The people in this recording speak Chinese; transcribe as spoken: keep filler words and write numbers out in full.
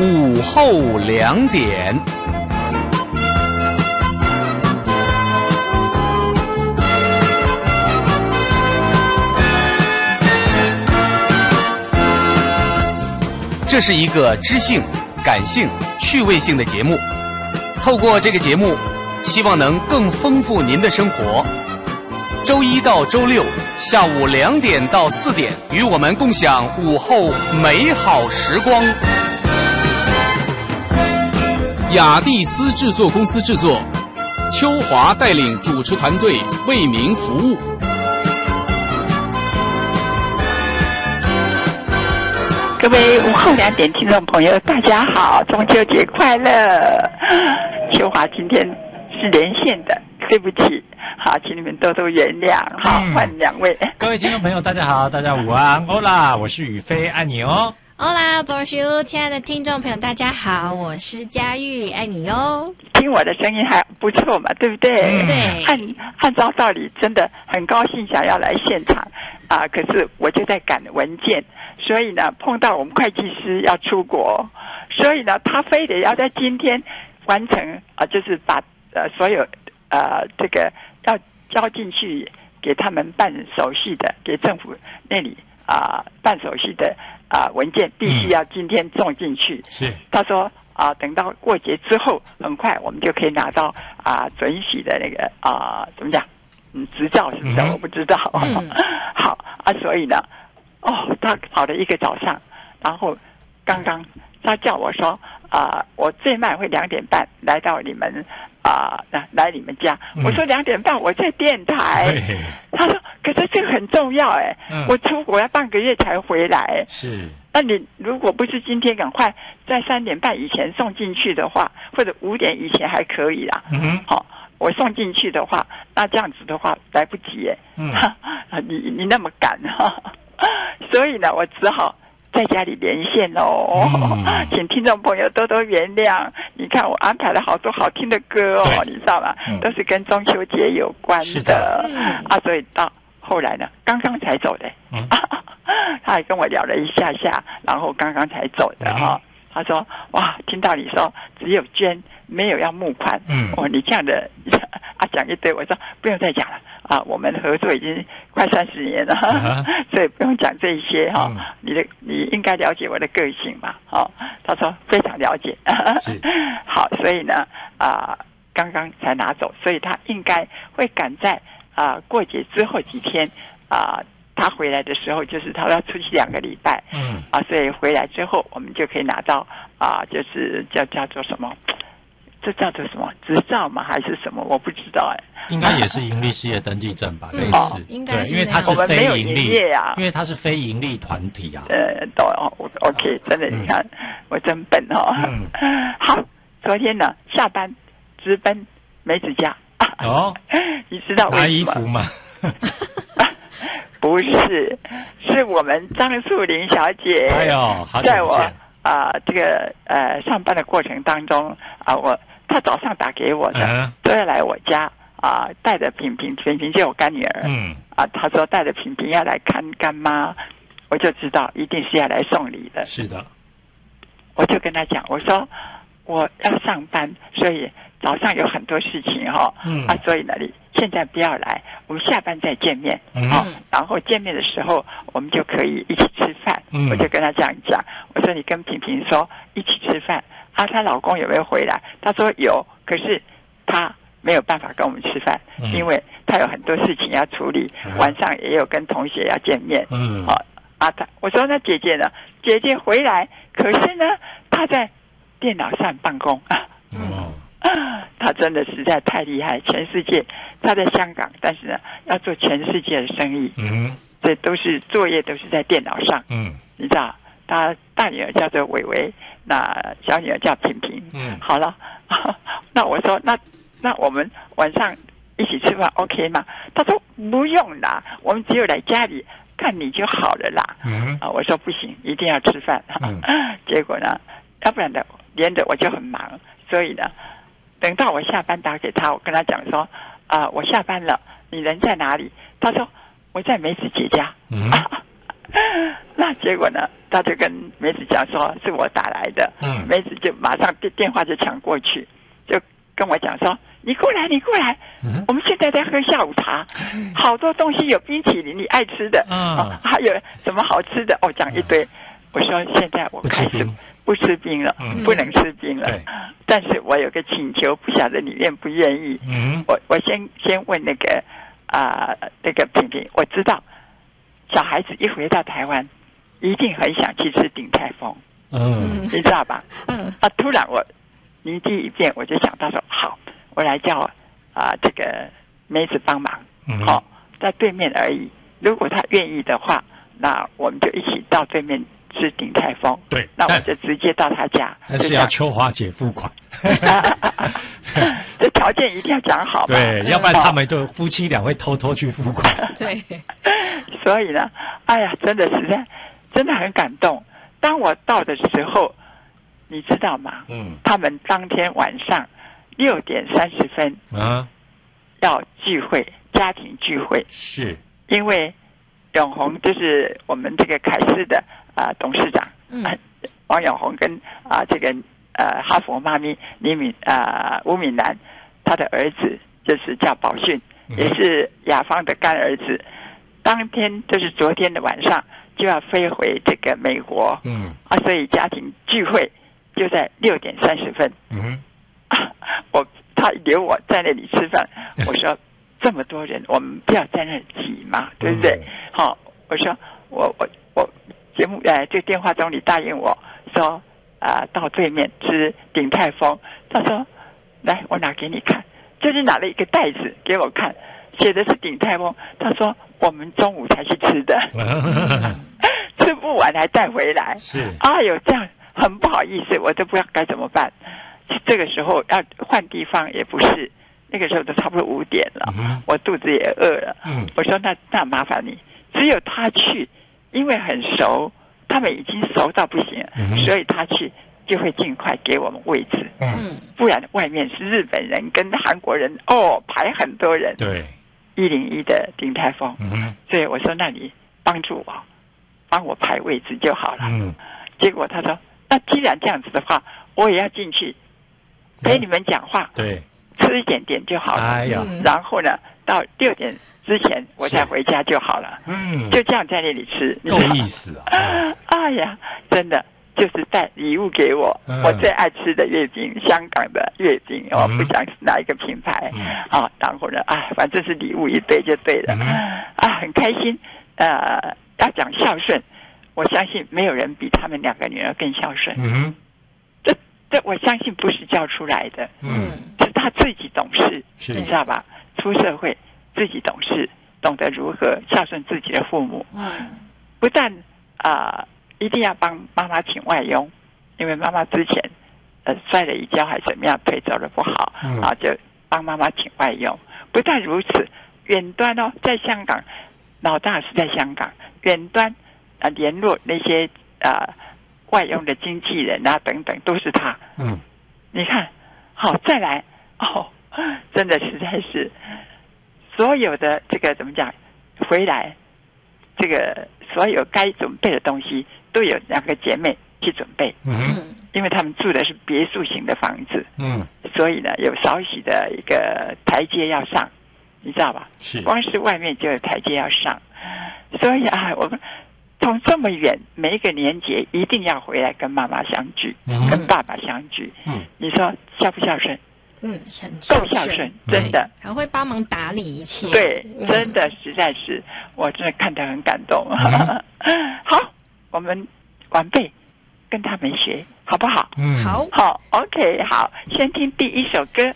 午后两点。这是一个知性、感性、趣味性的节目。透过这个节目，希望能更丰富您的生活。周一到周六下午两点到四点，与我们共享午后美好时光。雅蒂斯制作公司制作，秋华带领主持团队为您服务。 各位午后两点听众朋友，大家好，中秋节快乐！秋华今天是连线的，对不起，好，请你们多多原谅。好，换两位。 各位听众朋友，大家好，大家午安，欧啦，我是宇飞，爱你哦。 Hola Bonjour， 亲爱的听众朋友，大家好，我是佳玉，爱你哟。 听我的声音还不错嘛，对不对？ 嗯、对。 按按照道理，真的很高兴想要来现场啊，可是我就在赶文件，所以呢，碰到我们会计师要出国，所以呢，他非得要在今天完成啊，就是把呃所有呃这个要交进去给他们办手续的，给政府那里啊、呃、办手续的。啊、呃，文件必须要今天送进去。 是， 他说啊、呃，等到过节之后，很快我们就可以拿到啊、呃、准许的那个啊、呃、怎么讲，嗯，执照什么的，嗯、我不知道。嗯、好啊，所以呢，哦，他跑了一个早上，然后刚刚他叫我说啊、呃，我最慢会两点半来到你们啊、呃、来你们家。嗯、我说两点半我在电台。他说。可是这个很重要哎，嗯、我出国要半个月才回来。 是， 那你如果不是今天赶快在三点半以前送进去的话，或者五点以前还可以啦。嗯，好、哦，我送进去的话，那这样子的话来不及哎。嗯，你你那么赶哈，所以呢，我只好在家里连线哦。嗯、请听众朋友多多原谅。你看我安排了好多好听的歌哦，你知道吗？嗯、都是跟中秋节有关的。 是的。嗯、 啊，所以到。后来呢，刚刚才走的，嗯、他还跟我聊了一下下，然后刚刚才走的哈、哦。嗯、他说：“哇，听到你说只有捐，没有要募款，嗯，哦，你这样的啊讲一堆。”我说不用再讲了啊，我们合作已经快三十年了，啊、所以不用讲这些哈、哦。嗯、你的你应该了解我的个性嘛，哦。他说非常了解，好，所以呢啊，刚刚才拿走，所以他应该会赶在。啊、呃，过节之后几天啊、呃，他回来的时候，就是他要出去两个礼拜，嗯，啊，所以回来之后，我们就可以拿到啊、呃，就是叫叫做什么，这叫做什么执照吗？还是什么？我不知道哎。 应该也是营利事业登记证吧，类似， 哦、应该对，因为它是非营利啊， 因为它是非营利团体啊。 呃，都 OK， 真的，你看、嗯、我真笨哦。嗯，好，昨天呢下班直奔梅子家。 哦， 你知道为什么？ 拿衣服吗？ 不是，是我们张素玲小姐。 哎呦，好久不见。 在我啊、呃、这个呃上班的过程当中啊、呃，我她早上打给我的，嗯、都要来我家啊、呃，带着萍萍，萍萍就我干女儿。嗯。啊，她说带着萍萍要来看干妈，我就知道一定是要来送礼的。 是的。 我就跟她讲，我说我要上班，所以。早上有很多事情哈、哦，嗯、啊，所以呢，你现在不要来，我们下班再见面，嗯、哦，然后见面的时候我们就可以一起吃饭。嗯、我就跟他这样讲，我说你跟萍萍说一起吃饭啊，她老公有没有回来？她说有，可是她没有办法跟我们吃饭，嗯、因为她有很多事情要处理，嗯、晚上也有跟同学要见面。嗯，好、哦、啊，她我说那姐姐呢？姐姐回来，可是呢，她在电脑上办公啊。嗯。他真的实在太厉害，全世界他在香港，但是呢要做全世界的生意，嗯，这都是作业都是在电脑上，嗯，你知道，他大女儿叫做伟伟，那小女儿叫萍萍，嗯，好了，那我说那那我们晚上一起吃饭 OK 吗？他说不用啦，我们只有来家里看你就好了啦，嗯，啊，我说不行，一定要吃饭，嗯、结果呢，要不然的连着我就很忙，所以呢。等到我下班打给他，我跟他讲说，啊、呃，我下班了，你人在哪里？他说我在梅子姐家。嗯，那结果呢， 他就跟梅子讲说是我打来的，嗯，梅子就马上电电话就抢过去，就跟我讲说你过来你过来，嗯、我们现在在喝下午茶，好多东西有冰淇淋你爱吃的，嗯、哦，还有什么好吃的哦，讲一堆。嗯、我说现在我开始不吃冰了，嗯、不能吃冰了，但是我有个请求，不晓得你愿不愿意。嗯，我我先先问那个啊、呃、那个平平，我知道小孩子一回到台湾。一定很想去吃鼎泰丰，嗯，你知道吧？嗯，啊，突然我灵机一变，我就想到说，好，我来叫啊、呃、这个梅子帮忙，嗯，好、哦，在对面而已。如果他愿意的话，那我们就一起到对面吃鼎泰丰。 对， 那我就直接到他家。 但是要秋华姐付款， 这条件一定要讲好。 对，要不然他们就夫妻俩会偷偷去付款。 对， 所以呢，哎呀，真的实在。真的很感动。当我到的时候，你知道吗？嗯，他们当天晚上六点三十分啊，要聚会，家庭聚会。 是， 因为永红就是我们这个凯斯的啊、呃、董事长，嗯、呃，王永红跟啊、呃、这个呃哈佛妈咪李敏啊、呃、吴敏南，他的儿子就是叫宝训，嗯、也是雅芳的干儿子。当天就是昨天的晚上。就要飞回这个美国，嗯啊，所以家庭聚会就在六点三十分。嗯、啊，我他留我在那里吃饭，我说这么多人，我们不要在那里挤嘛，对不对？好、嗯哦，我说我我我节目呃，这个电话中你答应我说啊、呃，到对面吃鼎泰丰。他说来，我拿给你看，就是拿了一个袋子给我看，写的是鼎泰丰。他说我们中午才去吃的。吃不完还带回来，是哎呦，这样很不好意思，我都不知道该怎么办。这个时候要换地方也不是，那个时候都差不多五点了，嗯、我肚子也饿了。嗯、我说那那麻烦你，只有他去，因为很熟，他们已经熟到不行，嗯、所以他去就会尽快给我们位置。嗯，不然外面是日本人跟韩国人，哦，排很多人。 对， 一零一的鼎泰丰。嗯，所以我说那你帮助我。帮我排位置就好了。嗯，结果他说：“那既然这样子的话，我也要进去陪你们讲话， 对， 吃一点点就好了。哎呀，然后呢，到六点之前我再回家就好了。嗯，就这样在那里吃， 够意思啊！ 哎呀，真的就是带礼物给我，嗯、我最爱吃的月饼，香港的月饼，我不讲是哪一个品牌、嗯、啊。然后呢，哎，反正是礼物一堆就对了，嗯、啊，很开心，呃。”要讲孝顺，我相信没有人比他们两个女儿更孝顺。嗯，这这我相信不是教出来的，嗯，是他自己懂事，你知道吧？出社会自己懂事，懂得如何孝顺自己的父母。嗯，不但啊、呃，一定要帮妈妈请外佣，因为妈妈之前呃摔了一跤还怎么样，腿走得不好，嗯、啊，就帮妈妈请外佣。不但如此，远端哦，在香港，老大是在香港。远端啊、呃，联络那些啊、呃、外佣的经纪人啊等等，都是他。嗯，你看，好再来哦，真的实在是所有的这个怎么讲，回来这个所有该准备的东西都有两个姐妹去准备。嗯，因为他们住的是别墅型的房子。嗯，所以呢有少许的一个台阶要上，你知道吧？是，光是外面就有台阶要上。所以啊，我们从这么远，每一个年节一定要回来跟妈妈相聚，嗯、跟爸爸相聚。嗯，你说孝不孝顺？ 嗯，很够孝顺，真的， 还会帮忙打理一切。 对，真的实在是，我真的看得很感动。嗯、好，我们晚辈跟他们学，好不好？ 嗯，好， 好 ，OK， 好，先听第一首歌。